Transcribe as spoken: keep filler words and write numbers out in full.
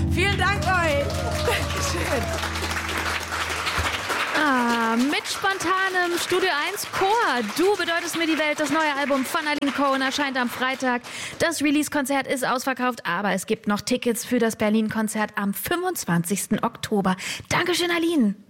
Vielen Dank euch. Dankeschön. Ah, mit spontanem Studio eins Chor. Du bedeutest mir die Welt. Das neue Album von Aline Cohen erscheint am Freitag. Das Release-Konzert ist ausverkauft, aber es gibt noch Tickets für das Berlin-Konzert am fünfundzwanzigsten Oktober. Dankeschön, Aline.